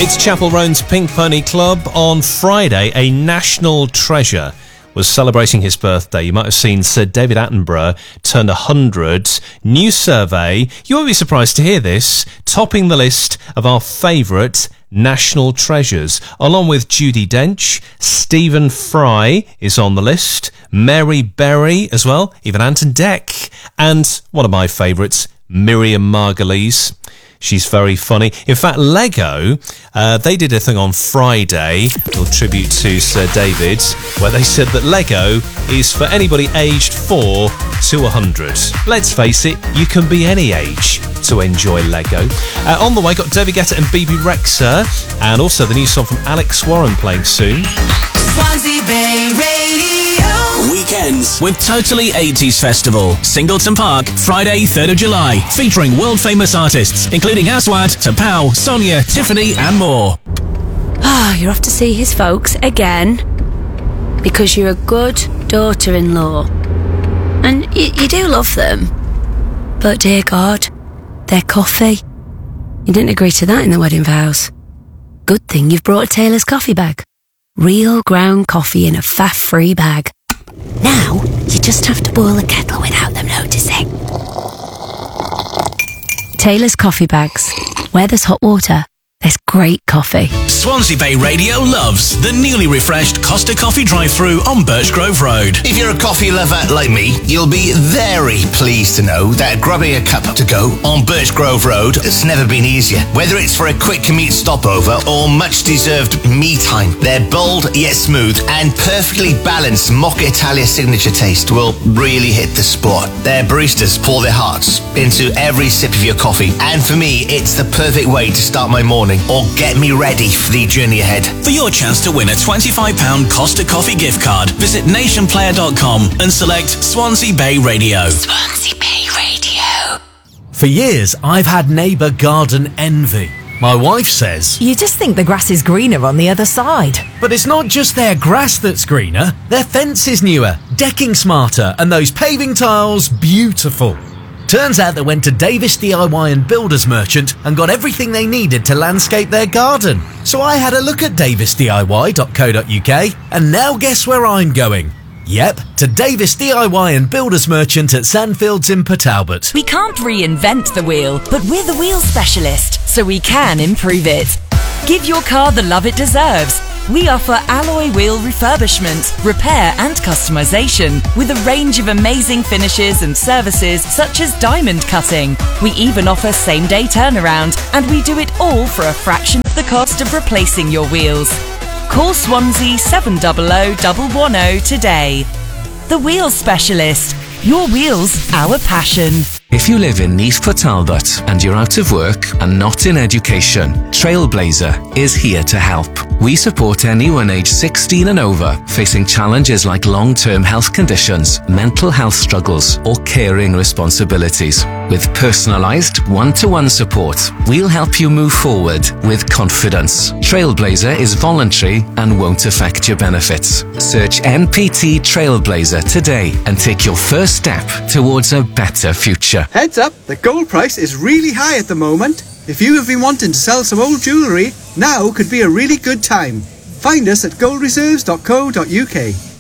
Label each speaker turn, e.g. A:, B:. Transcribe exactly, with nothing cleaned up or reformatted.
A: It's Chapel Roan's Pink Pony Club. On Friday, a national treasure was celebrating his birthday. You might have seen Sir David Attenborough turned one hundred. New survey, you won't be surprised to hear this, topping the list of our favourite national treasures. Along with Judi Dench, Stephen Fry is on the list, Mary Berry as well, even Ant and Dec, and one of my favourites, Miriam Margolyes. She's very funny. In fact, Lego, uh, they did a thing on Friday, a little tribute to Sir David, where they said that Lego is for anybody aged four to one hundred. Let's face it, you can be any age to enjoy Lego. Uh, on the way, got David Guetta and B B Rexha, and also the new song from Alex Warren playing soon.
B: Swansea Bay Radio.
C: Weekends with Totally eighties Festival, Singleton Park, Friday, third of July, featuring world-famous artists, including Aswad, Tapao, Sonia, Tiffany and more.
D: Ah, you're off to see his folks again because you're a good daughter-in-law. And y- you do love them. But dear God, their coffee. You didn't agree to that in the wedding vows. Good thing you've brought a Taylor's coffee bag. Real ground coffee in a faff-free bag. Now, you just have to boil the kettle without them noticing. Taylor's coffee bags. Where there's hot water, there's great coffee.
C: Swansea Bay Radio loves the newly refreshed Costa Coffee drive-thru on Birchgrove Road.
E: If you're a coffee lover like me, you'll be very pleased to know that grabbing a cup to go on Birchgrove Road has never been easier. Whether it's for a quick commute stopover or much-deserved me time, their bold yet smooth and perfectly balanced Mocha Italia signature taste will really hit the spot. Their baristas pour their hearts into every sip of your coffee, and for me, it's the perfect way to start my morning or get me ready for the journey ahead.
C: For your chance to win a twenty-five pounds Costa Coffee gift card, visit nation player dot com and select Swansea Bay Radio.
D: Swansea Bay Radio.
F: For years, I've had neighbour garden envy. My wife says,
G: you just think the grass is greener on the other side.
F: But it's not just their grass that's greener, their fence is newer, decking smarter, and those paving tiles beautiful. Turns out they went to Davis D I Y and Builders Merchant and got everything they needed to landscape their garden. So I had a look at davis D I Y dot co dot U K, and now guess where I'm going? Yep, to Davis D I Y and Builders Merchant at Sandfields in Port Talbot.
G: We can't reinvent the wheel, but we're the wheel specialist, so we can improve it. Give your car the love it deserves. We offer alloy wheel refurbishment, repair and customization with a range of amazing finishes and services such as diamond cutting. We even offer same-day turnaround, and we do it all for a fraction of the cost of replacing your wheels. Call Swansea seven hundred, one one zero today. The Wheel Specialist. Your wheels, our passion.
H: If you live in Neath Port Talbot and you're out of work and not in education, Trailblazer is here to help. We support anyone aged sixteen and over facing challenges like long-term health conditions, mental health struggles, or caring responsibilities. With personalised, one-to-one support, we'll help you move forward with confidence. Trailblazer is voluntary and won't affect your benefits. Search N P T Trailblazer today and take your first step towards a better future.
I: Heads up, the gold price is really high at the moment. If you have been wanting to sell some old jewellery, now could be a really good time. Find us at gold reserves dot co dot U K.